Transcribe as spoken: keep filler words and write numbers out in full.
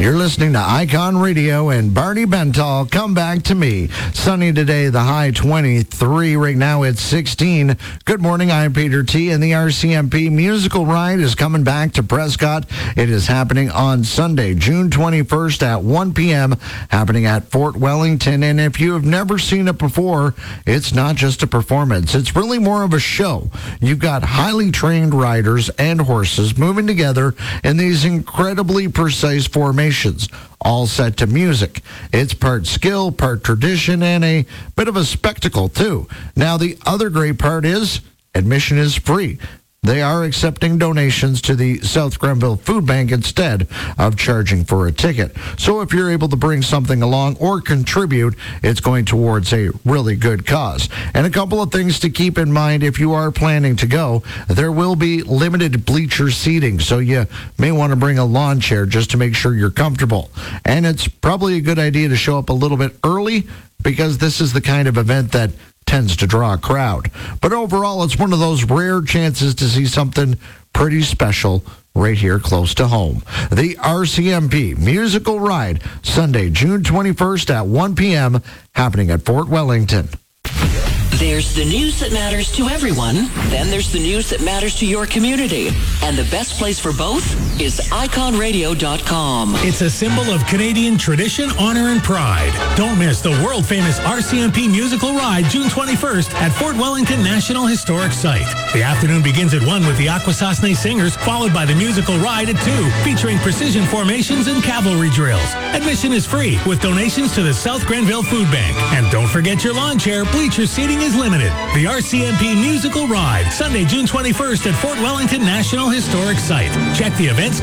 You're listening to Icon Radio and Barney Bentall, Come Back to Me. Sunny today, the high twenty-three. Right now it's sixteen. Good morning, I'm Peter T. And the R C M P Musical Ride is coming back to Prescott. It is happening on Sunday, June twenty-first at one p.m., happening at Fort Wellington. And if you have never seen it before, it's not just a performance. It's really more of a show. You've got highly trained riders and horses moving together in these incredibly precise formations, all set to music. It's part skill, part tradition, and a bit of a spectacle, too. Now, the other great part is admission is free. They are accepting donations to the South Grenville Food Bank instead of charging for a ticket. So if you're able to bring something along or contribute, it's going towards a really good cause. And a couple of things to keep in mind if you are planning to go. There will be limited bleacher seating, so you may want to bring a lawn chair just to make sure you're comfortable. And it's probably a good idea to show up a little bit early, because this is the kind of event that tends to draw a crowd. But overall, it's one of those rare chances to see something pretty special right here close to home. The R C M P Musical Ride, Sunday, June twenty-first at one p.m., happening at Fort Wellington. There's the news that matters to everyone. Then there's the news that matters to your community. And the best place for both is icon radio dot com. It's a symbol of Canadian tradition, honor, and pride. Don't miss the world-famous R C M P Musical Ride, June twenty-first at Fort Wellington National Historic Site. The afternoon begins at one with the Akwesasne Singers, followed by the musical ride at two, featuring precision formations and cavalry drills. Admission is free, with donations to the South Grenville Food Bank. And don't forget your lawn chair. Bleacher seating is limited. The R C M P Musical Ride, Sunday, June twenty-first at Fort Wellington National Historic Site. Check the events